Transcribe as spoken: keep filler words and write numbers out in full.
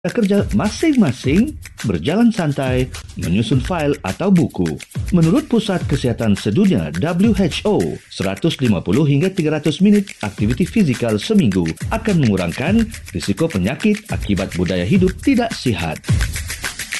kerja masing-masing berjalan santai menyusun fail atau buku. Menurut Pusat Kesihatan Sedunia W H O, seratus lima puluh hingga tiga ratus minit aktiviti fizikal seminggu akan mengurangkan risiko penyakit akibat budaya hidup tidak sihat.